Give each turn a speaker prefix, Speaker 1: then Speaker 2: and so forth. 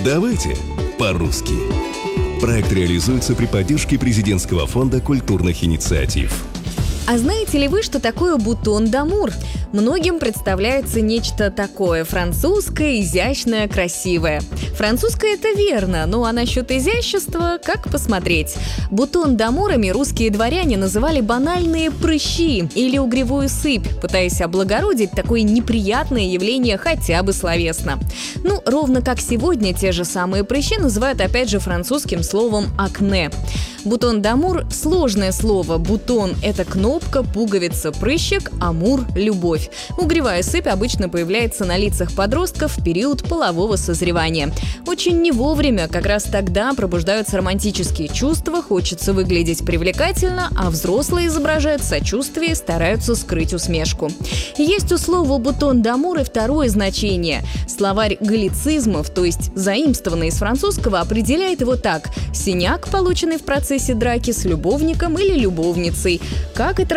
Speaker 1: Давайте по-русски. Проект реализуется при поддержке Президентского фонда культурных инициатив.
Speaker 2: А знаете ли вы, что такое бутон дамур? Многим представляется нечто такое французское, изящное, красивое. Французское — это верно, ну а насчет изящества — как посмотреть. Бутон дамурами русские дворяне называли банальные прыщи или угревую сыпь, пытаясь облагородить такое неприятное явление хотя бы словесно. Ну, ровно как сегодня те же самые прыщи называют опять же французским словом акне. Бутон дамур — сложное слово. Бутон — это кнопка, пуговица, прыщик, амур — любовь. Угревая сыпь обычно появляется на лицах подростков в период полового созревания. Очень не вовремя, как раз тогда пробуждаются романтические чувства, хочется выглядеть привлекательно, а взрослые изображают сочувствие и стараются скрыть усмешку. Есть у слова «бутон дамур» и второе значение. Словарь галлицизмов, то есть заимствованный из французского, определяет его так: синяк, полученный в процессе драки с любовником или любовницей. Как